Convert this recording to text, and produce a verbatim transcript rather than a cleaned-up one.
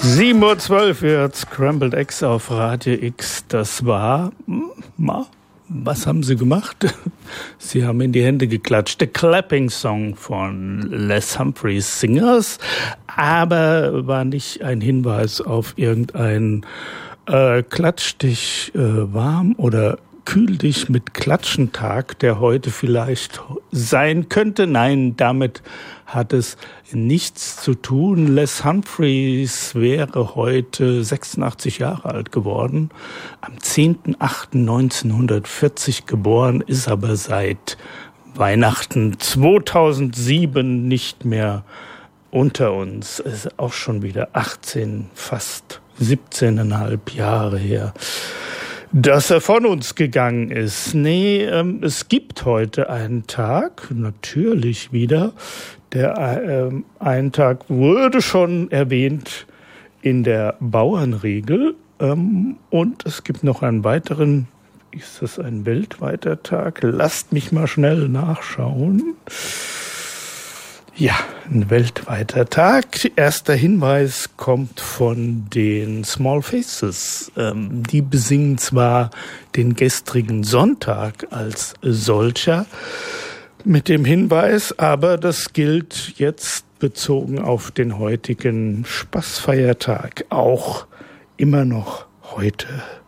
sieben Uhr zwölf wird Scrambled Eggs auf Radio X. Das war, ma, was haben Sie gemacht? Sie haben in die Hände geklatscht. Der Clapping Song von Les Humphreys Singers, aber war nicht ein Hinweis auf irgendein äh, Klatsch dich äh, warm oder kühl dich mit Klatschentag, der heute vielleicht sein könnte. Nein, damit hat es nichts zu tun. Les Humphreys wäre heute sechsundachtzig Jahre alt geworden, am zehnten achten neunzehnhundertvierzig geboren, ist aber seit Weihnachten zweitausendsieben nicht mehr unter uns. Ist auch schon wieder achtzehn, fast siebzehneinhalb Jahre her, dass er von uns gegangen ist. Nee, ähm, es gibt heute einen Tag, natürlich wieder. Der ähm, einen Tag wurde schon erwähnt in der Bauernregel. Ähm, und es gibt noch einen weiteren. Ist das ein weltweiter Tag? Lasst mich mal schnell nachschauen. Ja, ein weltweiter Tag. Erster Hinweis kommt von den Small Faces. Ähm, die besingen zwar den gestrigen Sonntag als solcher mit dem Hinweis, aber das gilt jetzt bezogen auf den heutigen Spaßfeiertag auch immer noch heute.